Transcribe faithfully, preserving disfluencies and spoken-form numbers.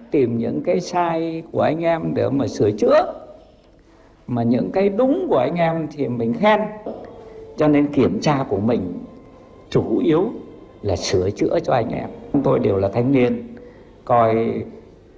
tìm những cái sai của anh em để mà sửa chữa, mà những cái đúng của anh em thì mình khen. Cho nên kiểm tra của mình chủ yếu là sửa chữa cho anh em. Chúng tôi đều là thanh niên, coi